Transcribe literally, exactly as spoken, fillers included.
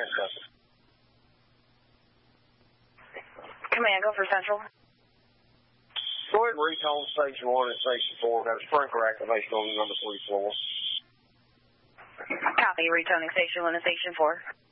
something. Command, go for Central. Go ahead and retone Station one and Station four. Got a sprinkler activation on the number three floor. Copy, retoning Station one and Station four.